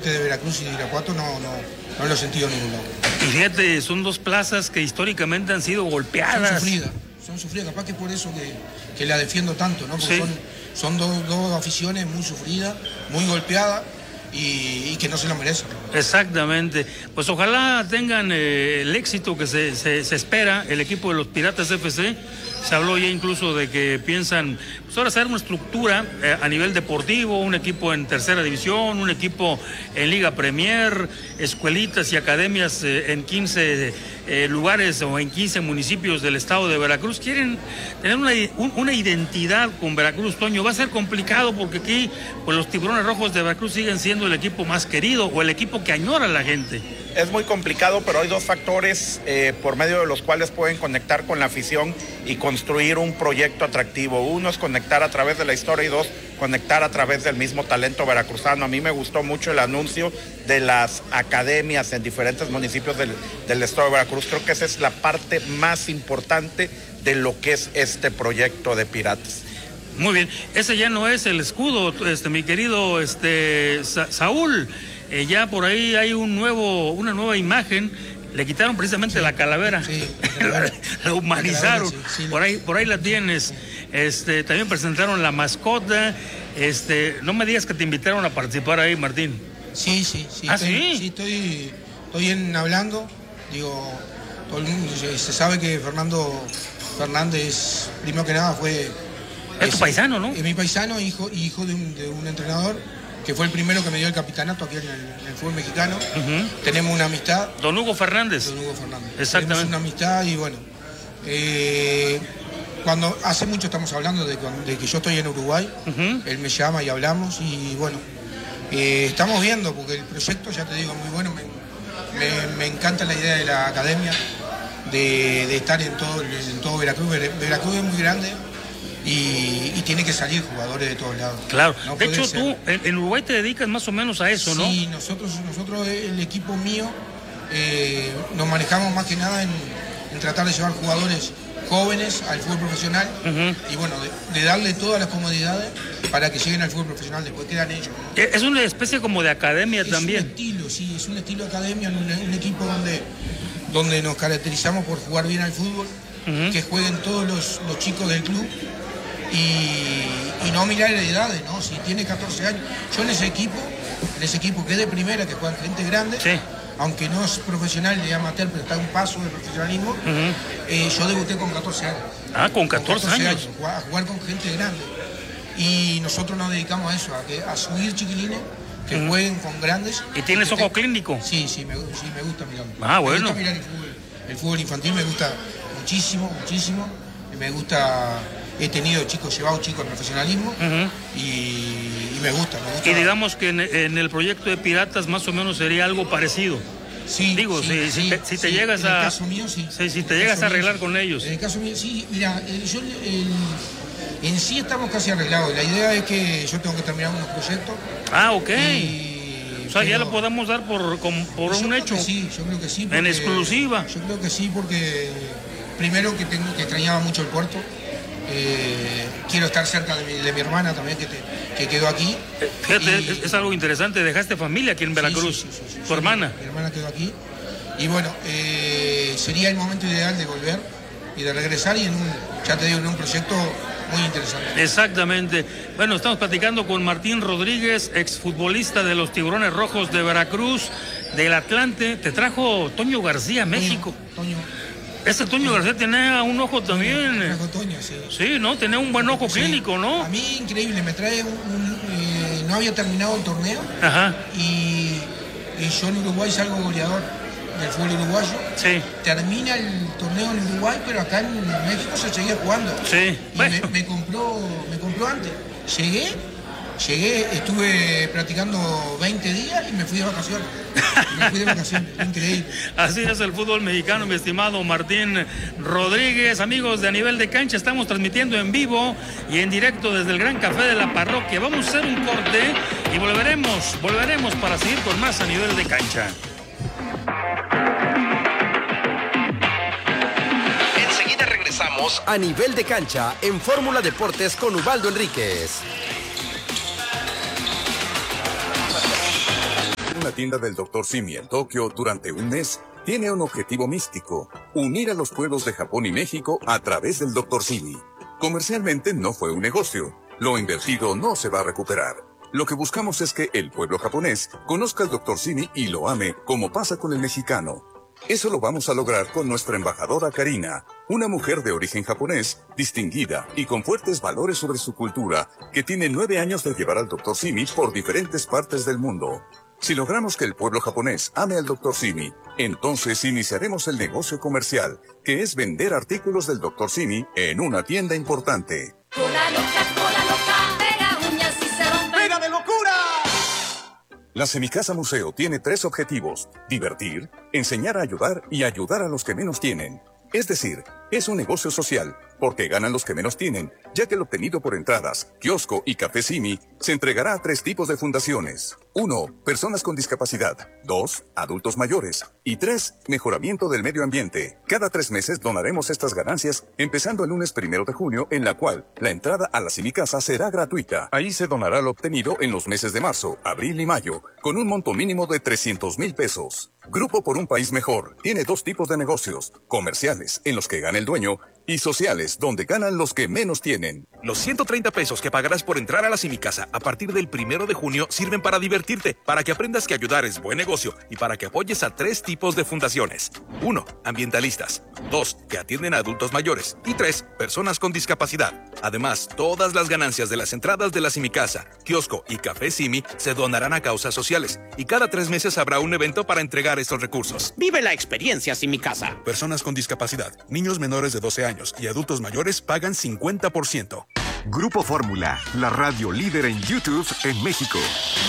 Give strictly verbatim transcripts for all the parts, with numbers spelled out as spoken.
este de Veracruz y de Irapuato no, no, no lo he sentido en ningún lado. Y fíjate, son dos plazas que históricamente han sido golpeadas. Son sufridas, son sufridas, capaz que por eso que, que la defiendo tanto, ¿no? Porque sí. son, son dos, dos aficiones muy sufridas, muy golpeadas y, y que no se lo merecen. Exactamente. Pues ojalá tengan eh, el éxito que se, se, se espera el equipo de los Piratas F C. Se habló ya incluso de que piensan pues ahora hacer una estructura eh, a nivel deportivo, un equipo en tercera división, un equipo en Liga Premier, escuelitas y academias eh, en quince eh, lugares o en quince municipios del estado de Veracruz. Quieren tener una, un, una identidad con Veracruz, Toño. Va a ser complicado porque aquí pues los Tiburones Rojos de Veracruz siguen siendo el equipo más querido o el equipo que añora a la gente. Es muy complicado, pero hay dos factores eh, por medio de los cuales pueden conectar con la afición y construir un proyecto atractivo. Uno es conectar a través de la historia y dos, conectar a través del mismo talento veracruzano. A mí me gustó mucho el anuncio de las academias en diferentes municipios del, del estado de Veracruz. Creo que esa es la parte más importante de lo que es este proyecto de Piratas. Muy bien, ese ya no es el escudo, este, mi querido este, Sa- Saúl. Eh, ya por ahí hay un nuevo, una nueva imagen. Le quitaron precisamente sí, la calavera, sí, la, la humanizaron. La calavera, sí, sí, por ahí, por ahí la tienes. Este, también presentaron la mascota. Este, no me digas que te invitaron a participar ahí, Martín. Sí, sí, sí. ¿Ah, estoy, sí? sí, estoy, estoy en, hablando. Digo, todo el mundo se, se sabe que Fernando Fernández, primero que nada, fue. Es tu paisano, ¿no? Es mi paisano, hijo, hijo de un, de un entrenador que fue el primero que me dio el capitanato aquí en el, en el fútbol mexicano. Uh-huh. Tenemos una amistad. Don Hugo Fernández. Don Hugo Fernández. Exactamente. Tenemos una amistad y bueno, eh, cuando hace mucho estamos hablando de, de que yo estoy en Uruguay, uh-huh. Él me llama y hablamos y bueno, eh, estamos viendo porque el proyecto, ya te digo, muy bueno, me, me, me encanta la idea de la academia, de, de estar en todo, en todo Veracruz. Veracruz es muy grande. Y, y tiene que salir jugadores de todos lados. Claro, no de hecho ser. tú en, en Uruguay te dedicas más o menos a eso, sí, ¿no? Sí, nosotros, nosotros el equipo mío eh, nos manejamos más que nada en, en tratar de llevar jugadores jóvenes al fútbol profesional uh-huh. y bueno, de, de darle todas las comodidades para que lleguen al fútbol profesional, después quedan ellos. Es una especie como de academia es también. Es un estilo, sí, es un estilo de academia, un, un equipo donde, donde nos caracterizamos por jugar bien al fútbol, uh-huh. que jueguen todos los, los chicos del club. Y, y no mirar las edades, ¿no? Si tiene catorce años. Yo en ese equipo, en ese equipo que es de primera, que juega gente grande, sí. Aunque no es profesional de amateur, pero está a un paso de profesionalismo, uh-huh. eh, yo debuté con catorce años. Ah, con catorce, con catorce años. años. A jugar con gente grande. Y nosotros nos dedicamos a eso, a, que, a subir chiquilines que uh-huh. jueguen con grandes. ¿Y tienes ojo te... clínico? Sí, sí me, sí, me gusta mirarlo. Ah, bueno. Me gusta mirar el fútbol. El fútbol infantil me gusta muchísimo, muchísimo. Me gusta... He tenido chicos, llevado chicos al profesionalismo uh-huh. y, y me gusta, me gusta. Y digamos que en, en el proyecto de Piratas más o menos sería algo parecido. Sí, digo, sí, si, sí, si te, si te sí, llegas en a... el caso mío, sí. Si, si te llegas a arreglar mío, con ellos. En el caso mío, sí, mira, yo el, en sí estamos casi arreglados. La idea es que yo tengo que terminar unos proyectos. Ah, ok. Y, o sea, pero, ya lo podemos dar por, por un hecho. Sí, yo creo que sí. Porque, en exclusiva. Yo creo que sí, porque primero que, tengo, que extrañaba mucho el puerto. Eh, quiero estar cerca de mi, de mi hermana también que, te, que quedó aquí. Fíjate, y, es, es algo interesante, dejaste familia aquí en Veracruz, sí, sí, sí, sí, tu sí, hermana. Mi, mi hermana quedó aquí y bueno, eh, sería el momento ideal de volver y de regresar y en un, ya te digo, en un proyecto muy interesante. Exactamente. Bueno, estamos platicando con Martín Rodríguez, exfutbolista de los Tiburones Rojos de Veracruz, del Atlante. Te trajo Toño García, México. Toño. Toño. Ese Toño García tenía un ojo también. Me trajo Toño, sí. Sí, ¿no? Tenía un buen ojo sí. clínico, ¿no? A mí, increíble, me trae un... un eh, no había terminado el torneo. Ajá. Y, y yo en Uruguay salgo goleador del fútbol uruguayo. Sí. Termina el torneo en Uruguay, pero acá en México se seguía jugando. Sí. Y bueno. me, me, compró, me compró antes. Llegué, llegué, estuve practicando veinte días y me fui de vacaciones. Me fui de vacaciones, increíble. Así es el fútbol mexicano, mi estimado Martín Rodríguez. Amigos de A Nivel de Cancha, estamos transmitiendo en vivo y en directo desde el Gran Café de la Parroquia. Vamos a hacer un corte y volveremos, volveremos para seguir con más A Nivel de Cancha. Enseguida regresamos a Nivel de Cancha en Fórmula Deportes con Ubaldo Enríquez. una tienda del doctor Simi en Tokio durante un mes tiene un objetivo místico: unir a los pueblos de Japón y México a través del doctor Simi. Comercialmente no fue un negocio. Lo invertido no se va a recuperar. Lo que buscamos es que el pueblo japonés conozca al doctor Simi y lo ame, como pasa con el mexicano. Eso lo vamos a lograr con nuestra embajadora Karina, una mujer de origen japonés, distinguida y con fuertes valores sobre su cultura, que tiene nueve años de llevar al doctor Simi por diferentes partes del mundo. Si logramos que el pueblo japonés ame al doctor Simi, entonces iniciaremos el negocio comercial, que es vender artículos del doctor Simi en una tienda importante. Cola loca, cola loca, pega uñas y se rompe. ¡Pega de locura! La Semicasa Museo tiene tres objetivos: divertir, enseñar a ayudar y ayudar a los que menos tienen. Es decir, es un negocio social, porque ganan los que menos tienen, ya que el obtenido por entradas, kiosco y café Simi se entregará a tres tipos de fundaciones. Uno, personas con discapacidad. Dos, adultos mayores. Y tres, mejoramiento del medio ambiente. Cada tres meses donaremos estas ganancias, empezando el lunes primero de junio, en la cual la entrada a la Semicasa será gratuita. Ahí se donará lo obtenido en los meses de marzo, abril y mayo, con un monto mínimo de trescientos mil pesos. Grupo por un País Mejor tiene dos tipos de negocios: comerciales, en los que gana el dueño, y sociales, donde ganan los que menos tienen. Los ciento treinta pesos que pagarás por entrar a la Semicasa a partir del primero de junio sirven para divertirte, para que aprendas que ayudar es buen negocio y para que apoyes a tres tipos de fundaciones. Uno, ambientalistas. Dos, que atienden a adultos mayores. Y tres, personas con discapacidad. Además, todas las ganancias de las entradas de la Semicasa, kiosco y café Simi se donarán a causas sociales. Y cada tres meses habrá un evento para entregar estos recursos. Vive la experiencia Semicasa. Personas con discapacidad, niños menores de doce años y adultos mayores pagan cincuenta por ciento. Grupo Fórmula, la radio líder en YouTube en México.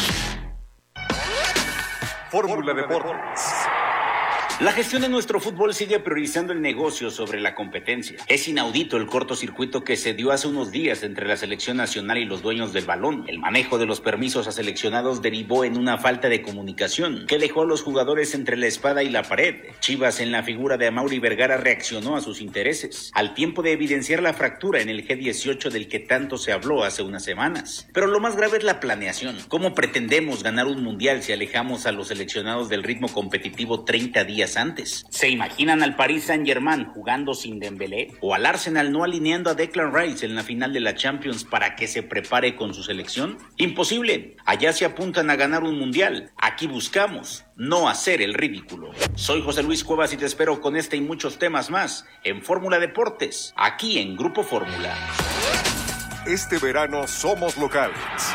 Fórmula Deportes. La gestión de nuestro fútbol sigue priorizando el negocio sobre la competencia. Es inaudito el cortocircuito que se dio hace unos días entre la selección nacional y los dueños del balón. El manejo de los permisos a seleccionados derivó en una falta de comunicación que dejó a los jugadores entre la espada y la pared. Chivas, en la figura de Amaury Vergara, reaccionó a sus intereses, al tiempo de evidenciar la fractura en el G dieciocho del que tanto se habló hace unas semanas. Pero lo más grave es la planeación. ¿Cómo pretendemos ganar un mundial si alejamos a los seleccionados del ritmo competitivo treinta días antes? ¿Se imaginan al Paris Saint-Germain jugando sin Dembélé? ¿O al Arsenal no alineando a Declan Rice en la final de la Champions para que se prepare con su selección? Imposible. Allá se apuntan a ganar un mundial. Aquí buscamos no hacer el ridículo. Soy José Luis Cuevas y te espero con este y muchos temas más en Fórmula Deportes, aquí en Grupo Fórmula. Este verano somos locales.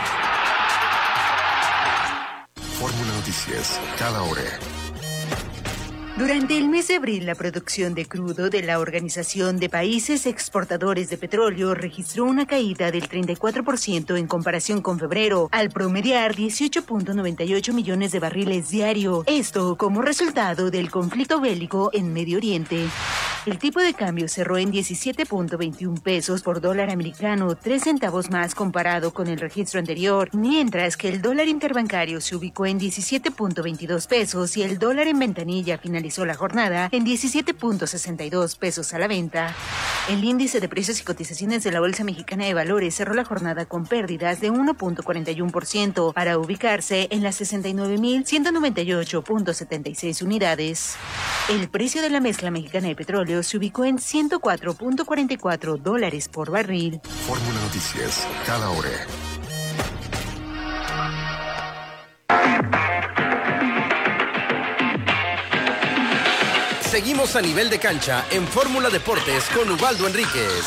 Fórmula Noticias, cada hora. Durante el mes de abril, la producción de crudo de la Organización de Países Exportadores de Petróleo registró una caída del treinta y cuatro por ciento en comparación con febrero, al promediar dieciocho punto noventa y ocho millones de barriles diario. Esto como resultado del conflicto bélico en Medio Oriente. El tipo de cambio cerró en diecisiete punto veintiún pesos por dólar americano, tres centavos más comparado con el registro anterior, mientras que el dólar interbancario se ubicó en diecisiete punto veintidós pesos y el dólar en ventanilla finalizó la jornada en diecisiete punto sesenta y dos pesos a la venta. El índice de precios y cotizaciones de la Bolsa Mexicana de Valores cerró la jornada con pérdidas de uno punto cuarenta y uno por ciento para ubicarse en las sesenta y nueve mil ciento noventa y ocho punto setenta y seis unidades. El precio de la mezcla mexicana de petróleo se ubicó en ciento cuatro punto cuarenta y cuatro dólares por barril. Fórmula Noticias, cada hora. Seguimos a nivel de cancha en Fórmula Deportes con Ubaldo Enríquez.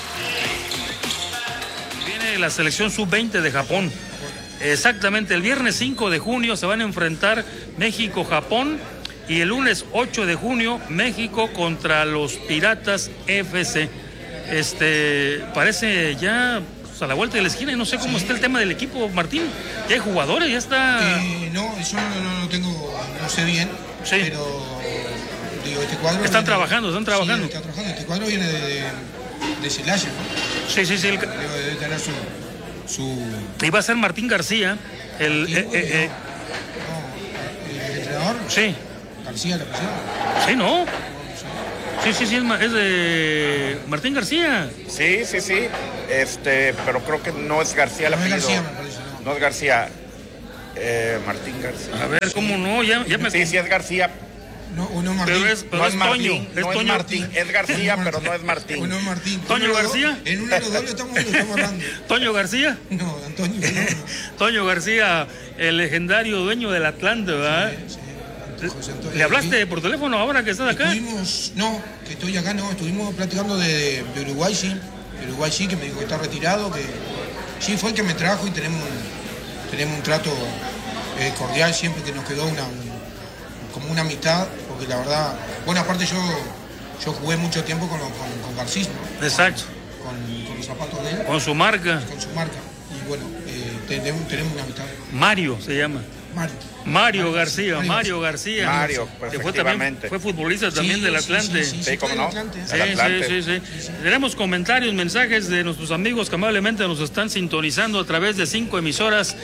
Viene la selección sub veinte de Japón. Exactamente, el viernes cinco de junio se van a enfrentar México-Japón y el lunes ocho de junio México contra los Piratas F C. Este, parece ya pues, a la vuelta de la esquina y no sé cómo sí. está el tema del equipo, Martín. Ya hay jugadores, ya está... Eh, no, eso no lo tengo, no sé bien, sí. pero... Digo, este cuadro están viene, trabajando, están trabajando. Sí, están trabajando. Este cuadro viene de, de, de Celaya, ¿no? Sí, sí, sí. El... Debe, debe tener su, su... Iba a ser Martín García, el... Sí, eh, eh, eh. No, el entrenador. Sí. García, la presión. Sí, ¿no? Sí, sí, sí, es, es de Martín García. Sí, sí, sí. Este, pero creo que no es García el no apellido. Es García, me parece, no. no es García. Eh, Martín García. A ver, ¿cómo no? Ya, ya me... Sí, sí es García. No, uno Martín. Pero es, pero no es es Toño. Martín, Es no Toño. es Martín, es García, pero no es Martín. Uno Martín. ¿Toño Uno de los García? dos, en uno de los dos lo estamos, lo estamos hablando. ¿Toño García? No, Antonio. No, no. Toño García, el legendario dueño del Atlante, ¿verdad? Sí, sí. José Antonio. ¿Le hablaste por teléfono ahora que estás acá? Estuvimos, no, que estoy acá, no, estuvimos platicando de, de Uruguay, sí. De Uruguay, sí, que me dijo que está retirado, que sí fue el que me trajo y tenemos, tenemos un trato eh, cordial siempre, que nos quedó una, un, como una amistad, porque la verdad, bueno, aparte yo, yo jugué mucho tiempo con, con, con Garcís, ¿no? Exacto. Con, con los zapatos de él. Con su marca. Con su marca. Y bueno, eh, tenemos, tenemos una amistad. Mario se llama. Mario. Mario García, Mario García. Mario, que fue, también, fue futbolista también Sí, del sí, Atlante. sí, sí, Sí, sí, cómo fue no. del Atlante. Sí, El Atlante. sí, sí, sí. Tenemos comentarios, mensajes de nuestros amigos que amablemente nos están sintonizando a través de cinco emisoras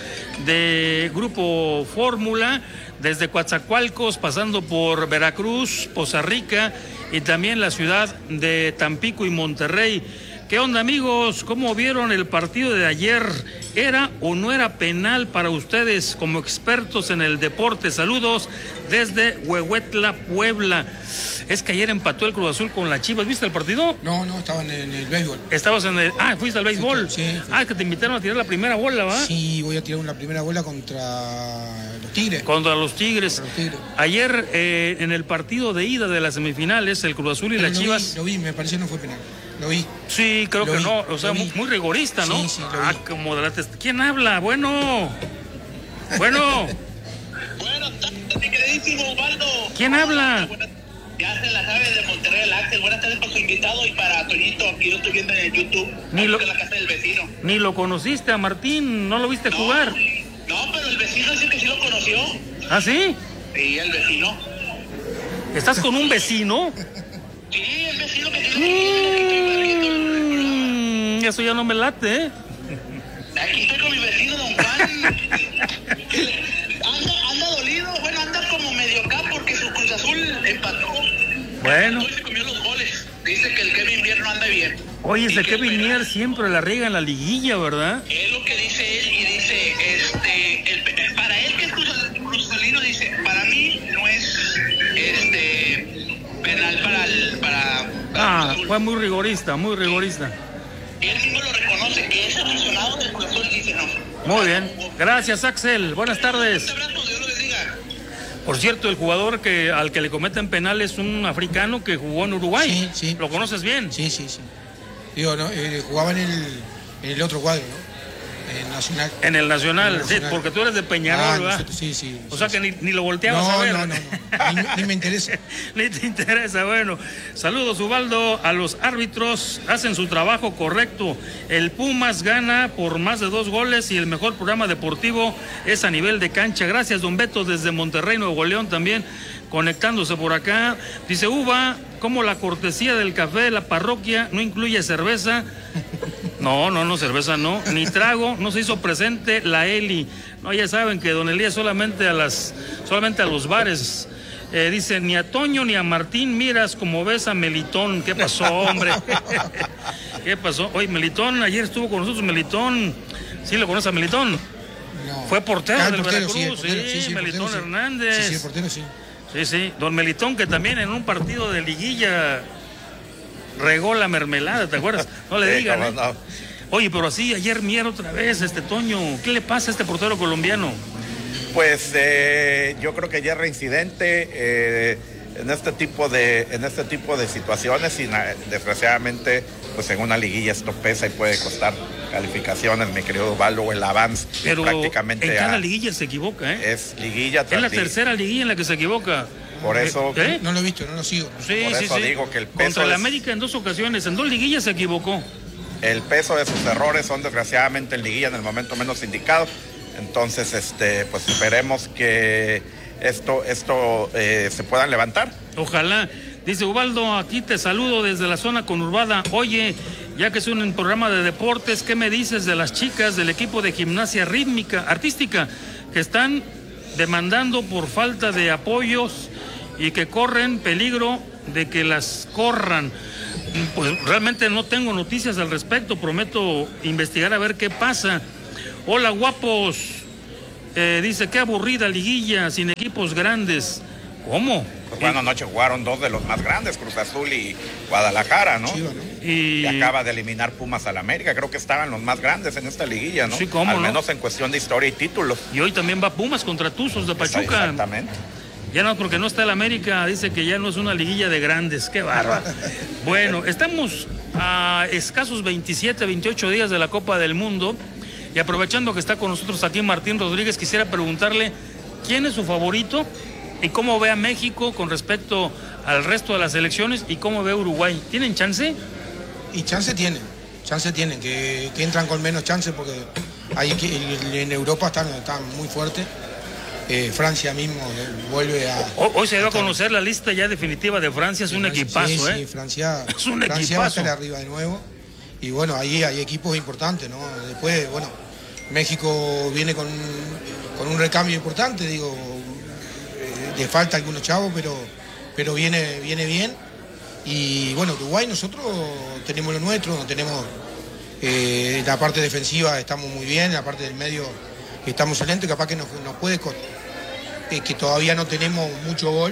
de Grupo Fórmula, desde Coatzacoalcos, pasando por Veracruz, Poza Rica y también la ciudad de Tampico y Monterrey. ¿Qué onda, amigos? ¿Cómo vieron el partido de ayer? ¿Era o no era penal para ustedes como expertos en el deporte? Saludos desde Huehuetla, Puebla. Es que ayer empató el Cruz Azul con la Chivas. ¿Viste el partido? No, no, estaba en el, en el béisbol. Estabas en el... Ah, fuiste al béisbol. Sí, sí. Ah, es que te invitaron a tirar la primera bola, ¿va? Sí, voy a tirar una primera bola contra los Tigres. Contra los Tigres. Contra los Tigres. Ayer, eh, en el partido de ida de las semifinales, el Cruz Azul y Pero las lo Chivas... Vi, lo vi, me pareció no fue penal. Lo vi. Sí, creo Lo que vi, no. O sea, lo vi. muy, muy rigorista, ¿no? Sí, sí, lo ah, vi. como de la test... ¿Quién habla? Bueno. Bueno. Buenas tardes, mi queridísimo Osvaldo. ¿Quién habla? Buenas, ya se la sabe de Monterrey, el Axel. Buenas tardes para su invitado y para Toñito, aquí lo estoy viendo en el YouTube. Ni lo, en la casa del vecino. Ni lo conociste a Martín, ¿no lo viste no, jugar? No, pero el vecino dice que sí lo conoció. ¿Ah, sí? Sí, el vecino. ¿Estás con un vecino? Sí, el vecino que tiene... Mm, eso ya no me late, ¿eh? Aquí estoy con mi vecino, don Juan. anda, anda dolido, bueno, anda como medio acá porque su Cruz Azul empató. Bueno. Hoy se comió los goles. Dice que el Kevin Mier no anda bien. Oye, ese Kevin Mier siempre la riega en la liguilla, ¿verdad? Es lo que dice él y dice, este, el, para él que es Cruz, Cruz Azulino, dice, para mí no es, este, penal para el, para, para Ah, fue muy rigorista, muy rigorista. Y él mismo lo reconoce, que es aficionado del Cruz Azul, dice no. Muy bien. Gracias, Axel. Buenas tardes. Un abrazo, Dios lo bendiga. Por cierto, el jugador que al que le cometen penal es un africano que jugó en Uruguay. Sí, sí. ¿Lo conoces bien? Sí, sí, sí. Digo, no, eh, jugaba en el, en el otro cuadro, ¿no? En el Nacional. En el Nacional, En el Nacional. sí, porque tú eres de Peñarol, Ah, ¿verdad? nosotros- sí, sí. O sí, sea sí. que ni, ni lo volteabas No, a ver. no, no, no. Ni, ni me interesa. Ni te interesa, bueno. Saludos, Ubaldo, a los árbitros, hacen su trabajo correcto. El Pumas gana por más de dos goles y el mejor programa deportivo es a nivel de cancha. Gracias, don Beto, desde Monterrey, Nuevo León también, conectándose por acá. Dice Uva, como la cortesía del café de la parroquia no incluye cerveza. No, no, no, cerveza no, ni trago, no se hizo presente la Eli. No, ya saben que don Elías solamente a las, solamente a los bares. Eh, dice, ni a Toño ni a Martín miras como ves a Melitón. ¿Qué pasó, hombre? ¿Qué pasó? Oye, Melitón, ayer estuvo con nosotros Melitón. ¿Sí lo conoce a Melitón? No. Fue portero Ah, el del portero, Veracruz, sí, el portero, sí, sí, sí, el Melitón portero, sí. Hernández. Sí, sí, el portero, sí. Sí, sí, don Melitón, que también en un partido de liguilla regó la mermelada, ¿te acuerdas? No le Sí, digan, cómo ¿eh? no. Oye, pero así ayer Mier otra vez, este Toño, ¿qué le pasa a este portero colombiano? Pues eh, yo creo que ya es reincidente eh, en este tipo de en este tipo de situaciones y na- desgraciadamente pues en una liguilla esto pesa y puede costar calificaciones, mi querido Osvaldo, o el avance Pero prácticamente en cada a- liguilla se equivoca, ¿eh? es liguilla Es tras la liguilla. tercera liguilla en la que se equivoca. Por eso ¿Eh? No lo he visto, no lo sigo. Sí, por sí, eso sí. digo que el peso Contra el es- América en dos ocasiones, en dos liguillas se equivocó. el peso de sus errores son desgraciadamente en liguilla en el momento menos indicado. Entonces, este, pues esperemos que esto, esto eh, se puedan levantar. Ojalá. Dice Ubaldo, aquí te saludo desde la zona conurbada. Oye, ya que es un programa de deportes, ¿qué me dices de las chicas del equipo de gimnasia rítmica, artística, que están demandando por falta de apoyos y que corren peligro de que las corran? Pues realmente no tengo noticias al respecto, prometo investigar a ver qué pasa. Hola, guapos. eh, dice, qué aburrida liguilla, sin equipos grandes. ¿Cómo? Pues bueno, anoche jugaron dos de los más grandes, Cruz Azul y Guadalajara, ¿no? Chiva, ¿no? Y... y acaba de eliminar Pumas al América, creo que estaban los más grandes en esta liguilla, ¿no? Sí, ¿cómo, al no? menos en cuestión de historia y títulos. Y hoy también va Pumas contra Tuzos de Pachuca. Exactamente. Ya no, porque no está el América, dice que ya no es una liguilla de grandes, qué bárbaro. Bueno, estamos a escasos veintisiete, veintiocho días de la Copa del Mundo y aprovechando que está con nosotros aquí Martín Rodríguez, quisiera preguntarle quién es su favorito y cómo ve a México con respecto al resto de las selecciones y cómo ve a Uruguay. ¿Tienen chance? Y chance tienen, chance tienen, que, que entran con menos chance porque ahí que, en Europa están, están muy fuertes. Eh, Francia mismo vuelve a... Hoy se dio a conocer la lista ya definitiva de Francia, es un equipazo, sí, ¿eh? Sí, Francia, es un Francia equipazo. va a estar arriba de nuevo. Y bueno, ahí hay equipos importantes, ¿no? Después, bueno, México viene con, con un recambio importante, digo, eh, le falta algunos chavos, pero, pero viene, viene bien. Y bueno, Uruguay nosotros tenemos lo nuestro, tenemos eh, la parte defensiva estamos muy bien, la parte del medio estamos excelentes, capaz que nos, nos puede costar. Eh, que todavía no tenemos mucho gol,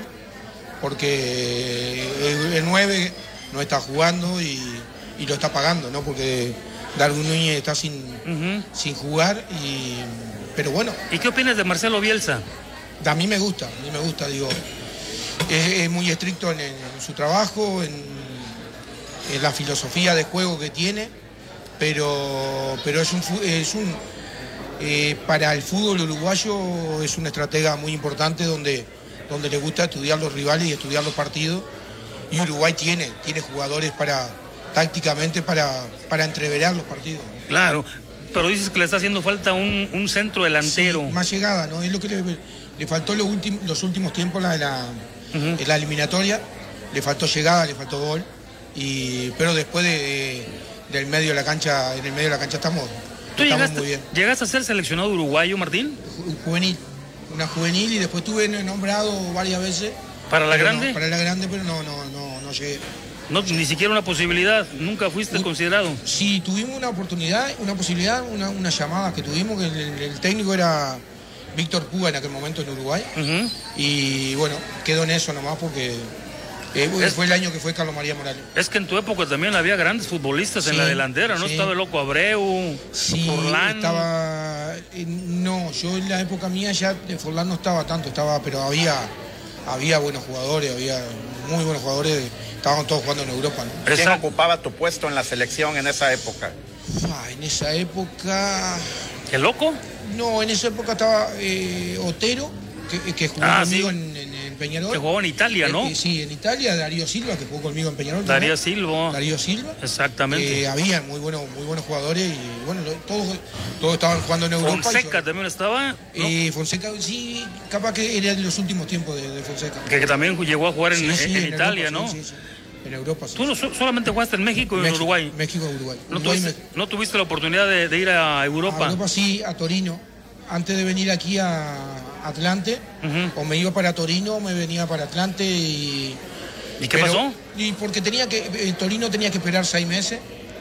porque el, el nueve no está jugando y, y lo está pagando, ¿no? Porque Darwin Núñez está sin, uh-huh. sin jugar, y, pero bueno. ¿Y qué opinas de Marcelo Bielsa? A mí me gusta, a mí me gusta, digo, es, es muy estricto en, en su trabajo, en, en la filosofía de juego que tiene, pero, pero es un... Es un Eh, para el fútbol uruguayo es una estratega muy importante donde, donde le gusta estudiar los rivales y estudiar los partidos, y Uruguay tiene, tiene jugadores para tácticamente para, para entreverar los partidos. Claro, pero dices que le está haciendo falta un, un centro delantero. Sí, más llegada, ¿no? Es lo que le, le faltó los, últimos, los últimos tiempos la, la, uh-huh. en la eliminatoria, le faltó llegada, le faltó gol, y, pero después de, de, del medio de la cancha, en el medio de la cancha estamos... ¿Tú llegaste, llegaste a ser seleccionado uruguayo, Martín? Juvenil, una juvenil, y después estuve nombrado varias veces. ¿Para la grande? No, para la grande, pero no, no, no, no llegué. No, ni siquiera una posibilidad, nunca fuiste uh, considerado. Sí, tuvimos una oportunidad, una posibilidad, una, una llamada que tuvimos, que el, el técnico era Víctor Puga en aquel momento en Uruguay. Uh-huh. Y bueno, quedó en eso nomás porque... Eh, es, fue el año que fue Carlos María Morales. Es que en tu época también había grandes futbolistas sí, en la delantera, ¿no? Sí. Estaba el Loco Abreu, sí, Forlán. Estaba, eh, no, yo en la época mía ya de Forlán no estaba tanto, estaba, pero había, había buenos jugadores, había muy buenos jugadores, estaban todos jugando en Europa, ¿no? ¿Quién ocupaba tu puesto en la selección en esa época? Ah, en esa época... ¿El Loco? No, en esa época estaba eh, Otero, que, que jugó ah, conmigo sí. en, en Peñarol. Que jugó en Italia, ¿no? Eh, sí, en Italia, Darío Silva, que jugó conmigo en Peñarol. Darío ¿no? Silva. Darío Silva. Exactamente. Eh, había muy buenos, muy buenos jugadores y bueno, todos, todos estaban jugando en Europa. Fonseca también estaba. ¿no? Eh, Fonseca, sí, capaz que era en los últimos tiempos de, de Fonseca. Que, que también llegó a jugar en, sí, sí, en, en, en Italia, Europa, ¿no? Sí, sí, sí. En Europa, sí. ¿Tú no, solamente jugaste en México y México, en Uruguay? México, Uruguay. ¿No, Uruguay, tuviste, ¿No tuviste la oportunidad de, de ir a Europa? A Europa sí, a Torino. Antes de venir aquí a Atlante, uh-huh. o me iba para Torino o me venía para Atlante y... ¿Y qué pero, pasó? Y porque tenía que, en Torino tenía que esperar seis meses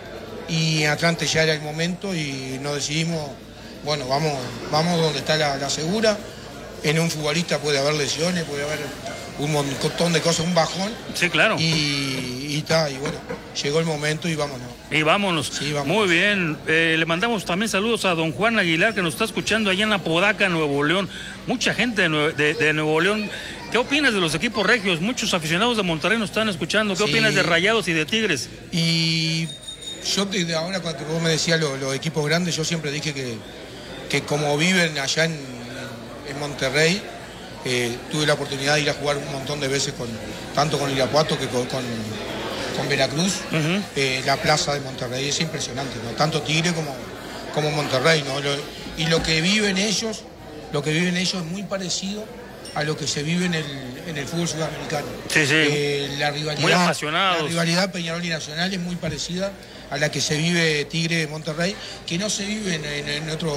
y en Atlante ya era el momento y nos decidimos, bueno, vamos, vamos donde está la, la segura. En un futbolista puede haber lesiones, puede haber un montón de cosas, un bajón. Sí, claro. Y, y, ta, y bueno, llegó el momento y vámonos. Y vámonos. Sí, vámonos. Muy bien. Eh, le mandamos también saludos a don Juan Aguilar, que nos está escuchando allá en Apodaca, Nuevo León. Mucha gente de, Nue de, de Nuevo León. ¿Qué opinas de los equipos regios? Muchos aficionados de Monterrey nos están escuchando. ¿Qué sí. opinas de Rayados y de Tigres? Y yo desde ahora, cuando vos me decías los, los equipos grandes, yo siempre dije que, que como viven allá en, en Monterrey, eh, tuve la oportunidad de ir a jugar un montón de veces, con tanto con Irapuato que con... con con Veracruz, uh-huh. eh, la plaza de Monterrey es impresionante, ¿no? Tanto Tigre como, como Monterrey, ¿no? Lo, y lo que viven ellos, lo que viven ellos es muy parecido a lo que se vive en el, en el fútbol sudamericano. Sí, sí. Eh, la rivalidad, muy apasionados. La rivalidad Peñarol y Nacional es muy parecida a la que se vive Tigre de Monterrey, que no se vive en, en, en otro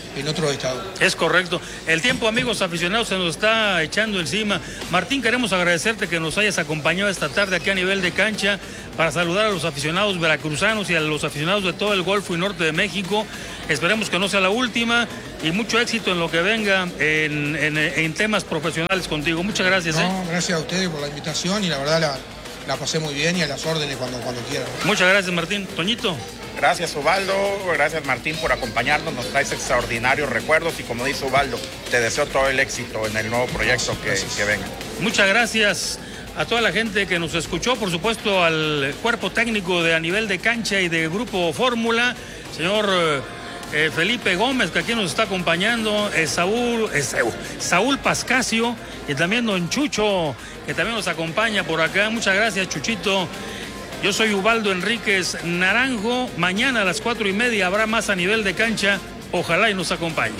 en otros estados. Es correcto. El tiempo, amigos aficionados, se nos está echando encima. Martín, queremos agradecerte que nos hayas acompañado esta tarde aquí a nivel de cancha para saludar a los aficionados veracruzanos y a los aficionados de todo el Golfo y Norte de México. Esperemos que no sea la última y mucho éxito en lo que venga en, en, en temas profesionales contigo. Muchas gracias. No, ¿eh? Gracias a ustedes por la invitación y la verdad la, la pasé muy bien y a las órdenes cuando, cuando quieran. Muchas gracias, Martín. Toñito. Gracias, Ubaldo. Gracias, Martín, por acompañarnos. Nos traes extraordinarios recuerdos y, como dice Ubaldo, te deseo todo el éxito en el nuevo proyecto que, que venga. Muchas gracias a toda la gente que nos escuchó, por supuesto al cuerpo técnico de A Nivel de Cancha y de Grupo Fórmula, señor eh, Felipe Gómez, que aquí nos está acompañando, eh, Saúl, eh, Saúl Pascasio y también don Chucho, que también nos acompaña por acá. Muchas gracias, Chuchito. Yo soy Ubaldo Enríquez Naranjo. Mañana a las cuatro y media habrá más A Nivel de Cancha. Ojalá y nos acompañe.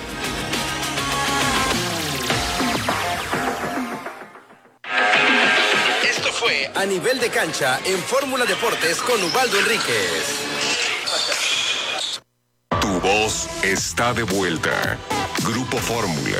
Esto fue A Nivel de Cancha en Fórmula Deportes con Ubaldo Enríquez. Tu voz está de vuelta. Grupo Fórmula.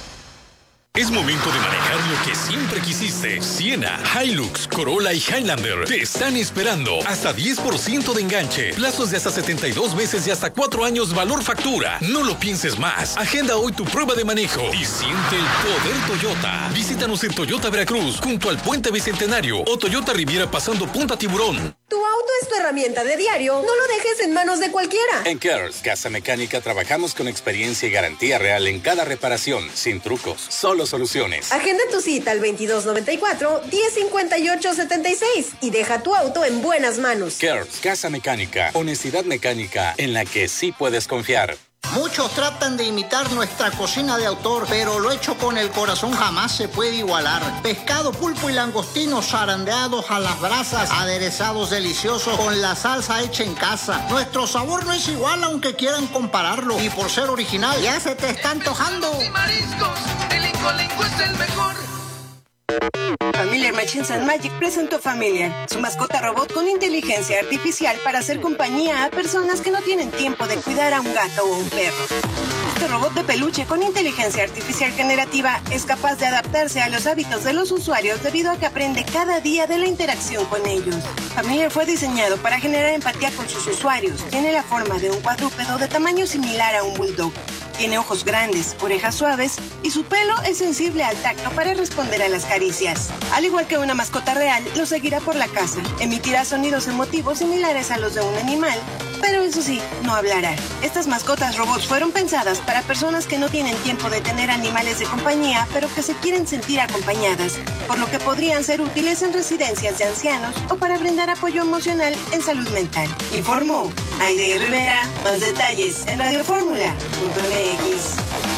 Es momento de manejar lo que siempre quisiste. Siena, Hilux, Corolla y Highlander te están esperando. Hasta diez por ciento de enganche. Plazos de hasta setenta y dos meses y hasta cuatro años valor factura. No lo pienses más. Agenda hoy tu prueba de manejo y siente el poder Toyota. Visítanos en Toyota Veracruz, junto al Puente Bicentenario, o Toyota Riviera pasando Punta Tiburón. Tu auto es tu herramienta de diario. No lo dejes en manos de cualquiera. En Kers Casa Mecánica trabajamos con experiencia y garantía real en cada reparación, sin trucos, solo soluciones. Agenda tu cita al veintidós noventa y cuatro, diez cincuenta y ocho setenta y seis y deja tu auto en buenas manos. Kers Casa Mecánica, honestidad mecánica en la que sí puedes confiar. Muchos tratan de imitar nuestra cocina de autor, pero lo hecho con el corazón jamás se puede igualar. Pescado, pulpo y langostinos zarandeados a las brasas, aderezados deliciosos con la salsa hecha en casa. Nuestro sabor no es igual aunque quieran compararlo, y por ser original ya se te está antojando. Y mariscos, el Incolinco es el mejor. Familiar Machines and Magic presentó Familiar, su mascota robot con inteligencia artificial para hacer compañía a personas que no tienen tiempo de cuidar a un gato o un perro. Este robot de peluche con inteligencia artificial generativa es capaz de adaptarse a los hábitos de los usuarios debido a que aprende cada día de la interacción con ellos. Familiar fue diseñado para generar empatía con sus usuarios. Tiene la forma de un cuadrúpedo de tamaño similar a un bulldog. Tiene ojos grandes, orejas suaves y su pelo es sensible al tacto para responder a las caricias. Al igual que una mascota real, lo seguirá por la casa. Emitirá sonidos emotivos similares a los de un animal, pero eso sí, no hablará. Estas mascotas robots fueron pensadas para personas que no tienen tiempo de tener animales de compañía, pero que se quieren sentir acompañadas, por lo que podrían ser útiles en residencias de ancianos o para brindar apoyo emocional en salud mental. Informó Aide Rivera. Más detalles en radio fórmula punto m x.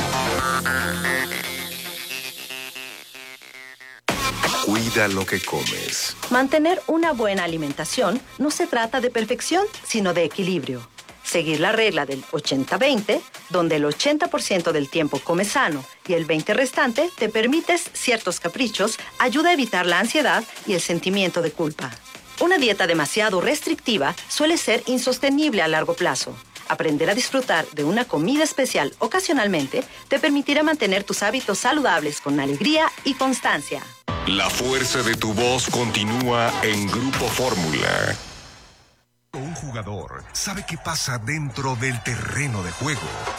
Cuida lo que comes. Mantener una buena alimentación no se trata de perfección, sino de equilibrio. Seguir la regla del ochenta veinte, donde el ochenta por ciento del tiempo comes sano y el veinte por ciento restante te permites ciertos caprichos, ayuda a evitar la ansiedad y el sentimiento de culpa. Una dieta demasiado restrictiva suele ser insostenible a largo plazo. Aprender a disfrutar de una comida especial ocasionalmente te permitirá mantener tus hábitos saludables con alegría y constancia. La fuerza de tu voz continúa en Grupo Fórmula. Un jugador sabe qué pasa dentro del terreno de juego.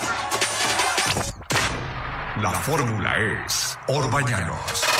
La fórmula es Orbañanos.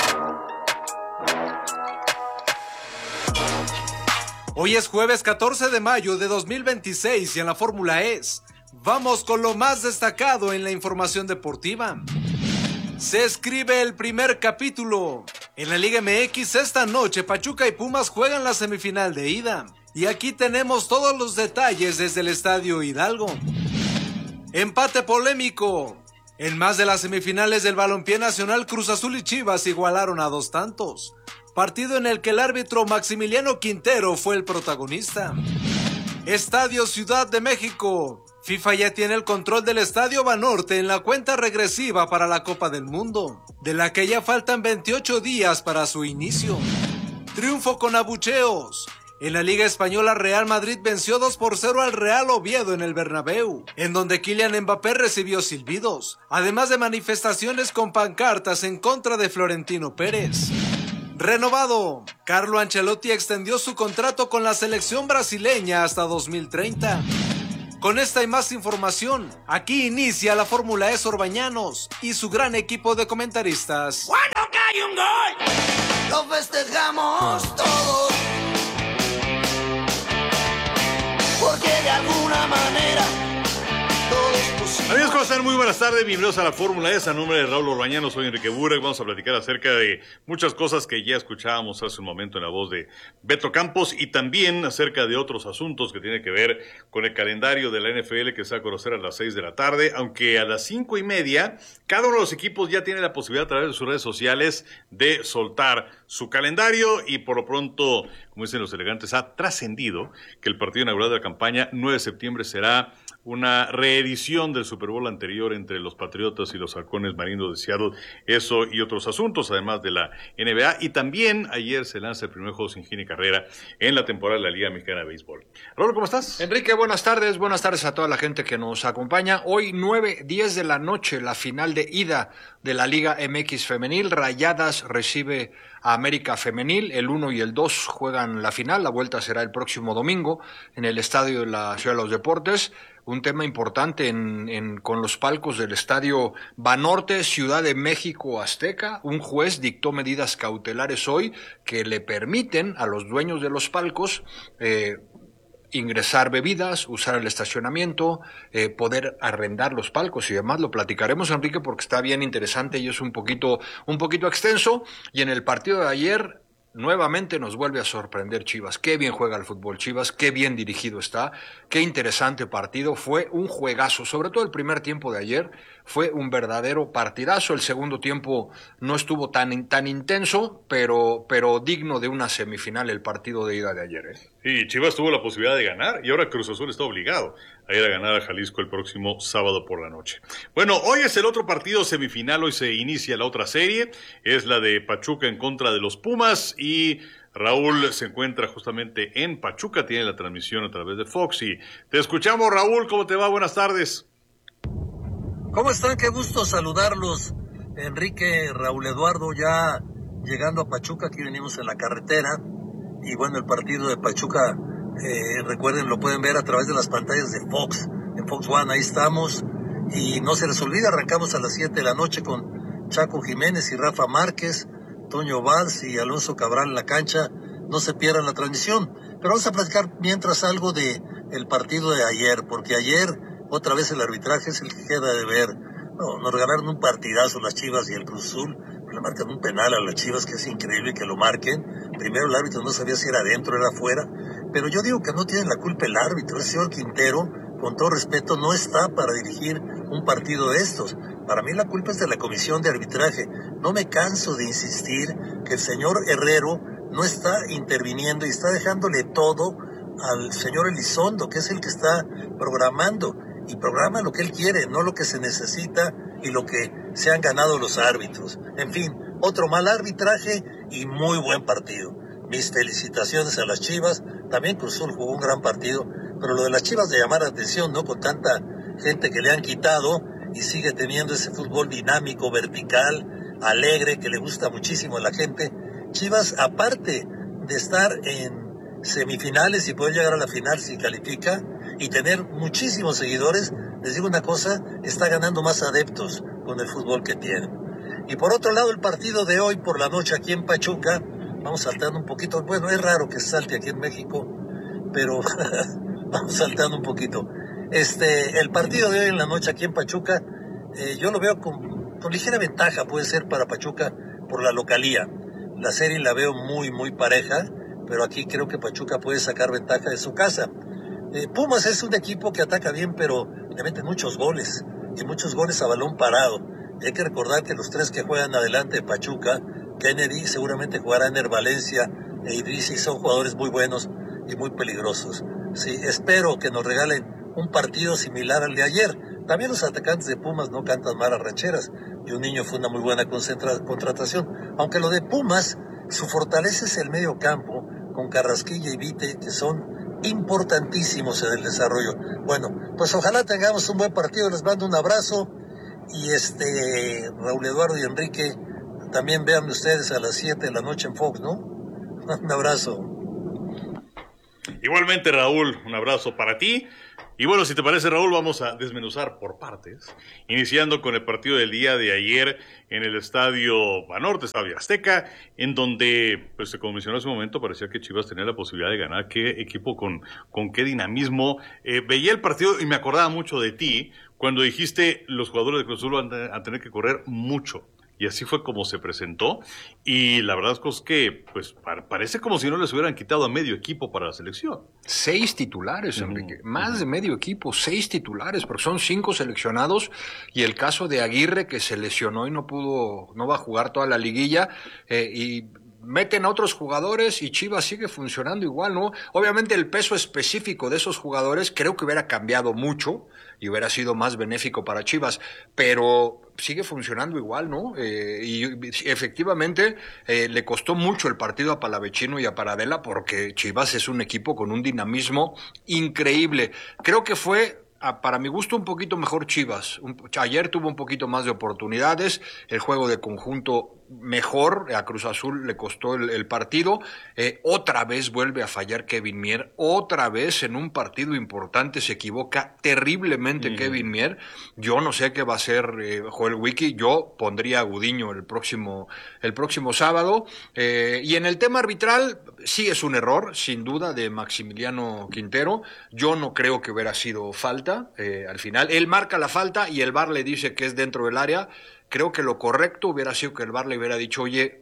Hoy es jueves catorce de mayo de dos mil veintiséis y en la Fórmula es. Vamos con lo más destacado en la información deportiva. Se escribe el primer capítulo. En la Liga M X esta noche Pachuca y Pumas juegan la semifinal de ida. Y aquí tenemos todos los detalles desde el Estadio Hidalgo. Empate polémico. En más de las semifinales del balompié nacional, Cruz Azul y Chivas igualaron a dos tantos. Partido en el que el árbitro Maximiliano Quintero fue el protagonista. Estadio Ciudad de México. FIFA ya tiene el control del Estadio Banorte en la cuenta regresiva para la Copa del Mundo, de la que ya faltan veintiocho días para su inicio. Triunfo con abucheos. En la Liga Española, Real Madrid venció dos por cero al Real Oviedo en el Bernabéu, en donde Kylian Mbappé recibió silbidos, además de manifestaciones con pancartas en contra de Florentino Pérez. Renovado, Carlo Ancelotti extendió su contrato con la selección brasileña hasta dos mil treinta. Con esta y más información, aquí inicia la Fórmula E Orbañanos y su gran equipo de comentaristas. Cuando cae un gol, lo festejamos todos, porque de alguna manera todo es posible. Amigos, ¿cómo están? Muy buenas tardes, bienvenidos a la Fórmula E. A nombre de Raúl Orbañano, soy Enrique Burek. Vamos a platicar acerca de muchas cosas que ya escuchábamos hace un momento en la voz de Beto Campos y también acerca de otros asuntos que tienen que ver con el calendario de la N F L que se va a conocer a las seis de la tarde, aunque a las cinco y media cada uno de los equipos ya tiene la posibilidad a través de sus redes sociales de soltar su calendario y por lo pronto, como dicen los elegantes, ha trascendido que el partido inaugural de la campaña nueve de septiembre será una reedición del Super Bowl anterior entre los Patriotas y los Halcones Marinos de Seattle, eso y otros asuntos, además de la N B A, y también ayer se lanza el primer juego sin hit ni carrera en la temporada de la Liga Mexicana de Béisbol. Raúl, ¿cómo estás? Enrique, buenas tardes, buenas tardes a toda la gente que nos acompaña. Hoy nueve, diez de la noche, la final de ida de la Liga M X Femenil. Rayadas recibe a América Femenil, el uno y el dos juegan la final, la vuelta será el próximo domingo en el Estadio de la Ciudad de los Deportes. Un tema importante en, en, con los palcos del Estadio Banorte, Ciudad de México Azteca. Un juez dictó medidas cautelares hoy que le permiten a los dueños de los palcos eh, ingresar bebidas, usar el estacionamiento, eh, poder arrendar los palcos y demás. Lo platicaremos, Enrique, porque está bien interesante y es un poquito, un poquito extenso. Y en el partido de ayer, nuevamente nos vuelve a sorprender Chivas. Qué bien juega el fútbol Chivas, qué bien dirigido está, qué interesante partido. Fue un juegazo, sobre todo el primer tiempo de ayer, fue un verdadero partidazo. El segundo tiempo no estuvo tan, tan intenso, pero, pero digno de una semifinal el partido de ida de ayer, ¿eh? Sí, Chivas tuvo la posibilidad de ganar y ahora Cruz Azul está obligado a ir a ganar a Jalisco el próximo sábado por la noche. Bueno, hoy es el otro partido semifinal, hoy se inicia la otra serie, es la de Pachuca en contra de los Pumas y Raúl se encuentra justamente en Pachuca, tiene la transmisión a través de Fox y te escuchamos, Raúl, ¿cómo te va? Buenas tardes. ¿Cómo están? Qué gusto saludarlos, Enrique, Raúl Eduardo, ya llegando a Pachuca, aquí venimos en la carretera y bueno, el partido de Pachuca, eh, recuerden, lo pueden ver a través de las pantallas de Fox, en Fox One, ahí estamos y no se les olvida, arrancamos a las siete de la noche con Chaco Jiménez y Rafa Márquez, Toño Valls y Alonso Cabral en la cancha, no se pierdan la transmisión, pero vamos a platicar mientras algo de el partido de ayer, porque ayer otra vez el arbitraje es el que queda de ver. No, nos regalaron un partidazo las Chivas y el Cruz Azul, le marcan un penal a las Chivas que es increíble que lo marquen. Primero el árbitro no sabía si era adentro o era afuera, pero yo digo que no tiene la culpa el árbitro. El señor Quintero, con todo respeto, no está para dirigir un partido de estos. Para mí la culpa es de la comisión de arbitraje. No me canso de insistir que el señor Herrero no está interviniendo y está dejándole todo al señor Elizondo, que es el que está programando, y programa lo que él quiere, no lo que se necesita y lo que se han ganado los árbitros. En fin, otro mal arbitraje y muy buen partido. Mis felicitaciones a las Chivas, también Cruz Azul jugó un gran partido, pero lo de las Chivas de llamar la atención, ¿no? Con tanta gente que le han quitado y sigue teniendo ese fútbol dinámico, vertical, alegre, que le gusta muchísimo a la gente. Chivas, aparte de estar en semifinales y poder llegar a la final si califica y tener muchísimos seguidores, les digo una cosa, está ganando más adeptos con el fútbol que tiene. Y por otro lado, el partido de hoy por la noche aquí en Pachuca, vamos saltando un poquito, bueno, es raro que salte aquí en México, pero vamos saltando un poquito. Este, el partido de hoy en la noche aquí en Pachuca, eh, yo lo veo con, con ligera ventaja, puede ser para Pachuca por la localía. La serie la veo muy, muy pareja, pero aquí creo que Pachuca puede sacar ventaja de su casa. Eh, Pumas es un equipo que ataca bien, pero le meten muchos goles, y muchos goles a balón parado. Y hay que recordar que los tres que juegan adelante de Pachuca, Kennedy seguramente jugará Ener Valencia e Idrissi, son jugadores muy buenos y muy peligrosos. Sí, espero que nos regalen un partido similar al de ayer. También los atacantes de Pumas no cantan malas rancheras, y un niño fue una muy buena concentra- contratación. Aunque lo de Pumas, su fortaleza es el medio campo, con Carrasquilla y Vite, que son importantísimos en el desarrollo. Bueno, pues ojalá tengamos un buen partido, les mando un abrazo, y este, Raúl Eduardo y Enrique, también véanme ustedes a las siete de la noche en Fox, ¿no? Un abrazo. Igualmente, Raúl, un abrazo para ti. Y bueno, si te parece, Raúl, vamos a desmenuzar por partes, iniciando con el partido del día de ayer en el Estadio Banorte, Estadio Azteca, en donde, pues como mencionó hace un momento, parecía que Chivas tenía la posibilidad de ganar. Qué equipo con, con qué dinamismo. Eh, veía el partido y me acordaba mucho de ti cuando dijiste los jugadores de Cruz Azul van a tener que correr mucho. Y así fue como se presentó, y la verdad es que pues parece como si no les hubieran quitado a medio equipo para la selección. Seis titulares, Enrique, uh-huh. más de medio equipo, seis titulares, porque son cinco seleccionados, y el caso de Aguirre, que se lesionó y no pudo, no va a jugar toda la liguilla, eh, y meten a otros jugadores y Chivas sigue funcionando igual, ¿no? Obviamente el peso específico de esos jugadores creo que hubiera cambiado mucho y hubiera sido más benéfico para Chivas, pero sigue funcionando igual, ¿no? Eh, y efectivamente eh, le costó mucho el partido a Palavecino y a Paradela, porque Chivas es un equipo con un dinamismo increíble. Creo que fue, para mi gusto, un poquito mejor Chivas. Un, ayer tuvo un poquito más de oportunidades, el juego de conjunto mejor, a Cruz Azul le costó el, el partido. Eh, otra vez vuelve a fallar Kevin Mier, otra vez en un partido importante se equivoca terriblemente mm. Kevin Mier. Yo no sé qué va a hacer eh, Joel Wiki, yo pondría a Gudiño el próximo, el próximo sábado. Eh, y en el tema arbitral, sí es un error, sin duda, de Maximiliano Quintero. Yo no creo que hubiera sido falta, eh, al final. Él marca la falta y el V A R le dice que es dentro del área. Creo que lo correcto hubiera sido que el V A R le hubiera dicho, oye,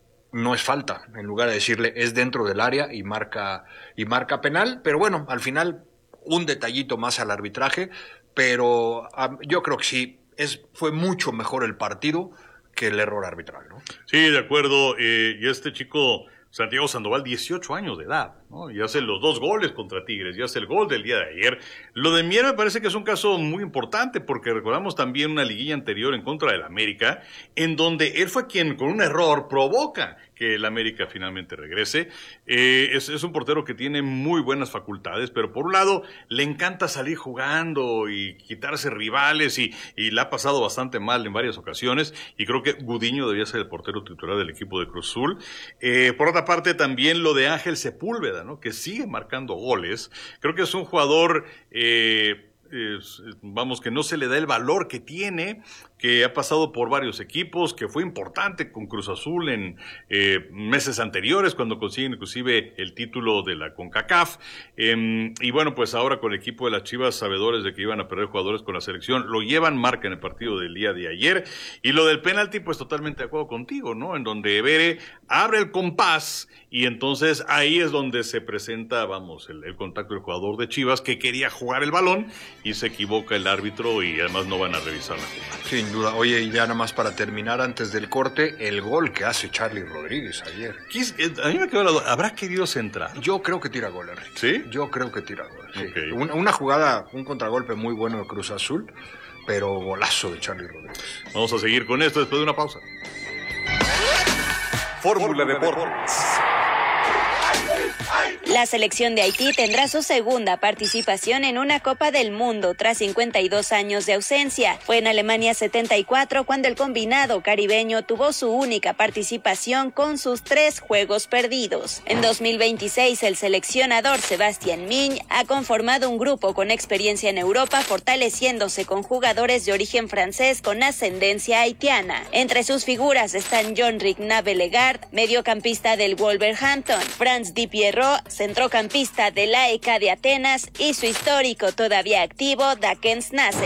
no es falta, en lugar de decirle es dentro del área y marca, y marca penal. Pero bueno, al final un detallito más al arbitraje, pero um, yo creo que sí, es, fue mucho mejor el partido que el error arbitral, ¿no? Sí, de acuerdo, eh, y este chico Santiago Sandoval, dieciocho años de edad, ¿no? Y hace los dos goles contra Tigres, y hace el gol del día de ayer. Lo de Mier me parece que es un caso muy importante, porque recordamos también una liguilla anterior en contra del América, en donde él fue quien con un error provoca que el América finalmente regrese. Eh, es, es un portero que tiene muy buenas facultades, pero por un lado le encanta salir jugando y quitarse rivales, y, y la ha pasado bastante mal en varias ocasiones, y creo que Gudiño debía ser el portero titular del equipo de Cruz Azul. Eh, por otra parte, también lo de Ángel Sepúlveda, ¿no? Que sigue marcando goles. Creo que es un jugador, eh, es, vamos, que no se le da el valor que tiene, que ha pasado por varios equipos, que fue importante con Cruz Azul en eh, meses anteriores, cuando consiguen inclusive el título de la CONCACAF. Eh, y bueno, pues ahora con el equipo de las Chivas, sabedores de que iban a perder jugadores con la selección, lo llevan, marca en el partido del día de ayer. Y lo del penalti, pues totalmente de acuerdo contigo, ¿no? En donde Evere abre el compás, y entonces ahí es donde se presenta, vamos, el, el contacto del jugador de Chivas, que quería jugar el balón, y se equivoca el árbitro, y además no van a revisar la jugada. Sí. Sin duda. Oye, y ya nada más para terminar, antes del corte, el gol que hace Charlie Rodríguez ayer. A mí me quedó la duda, ¿habrá querido centrar? Yo creo que tira gol, Enrique. ¿Sí? Yo creo que tira gol, sí. Okay. Una, una jugada, un contragolpe muy bueno de Cruz Azul, pero golazo de Charlie Rodríguez. Vamos a seguir con esto después de una pausa. Fórmula Deportes. La selección de Haití tendrá su segunda participación en una Copa del Mundo tras cincuenta y dos años de ausencia. Fue en Alemania setenta y cuatro cuando el combinado caribeño tuvo su única participación con sus tres juegos perdidos. En dos mil veintiséis, el seleccionador Sebastián Migne ha conformado un grupo con experiencia en Europa, fortaleciéndose con jugadores de origen francés con ascendencia haitiana. Entre sus figuras están Jean-Ric Navelegard, mediocampista del Wolverhampton, Franz Di Pierrot, centrocampista del A E K de Atenas, y su histórico todavía activo Dakens Nase.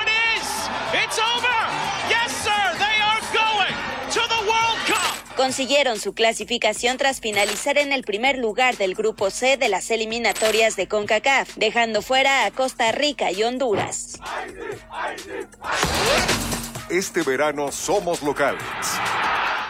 Consiguieron su clasificación tras finalizar en el primer lugar del grupo C de las eliminatorias de CONCACAF, dejando fuera a Costa Rica y Honduras. Este verano somos locales.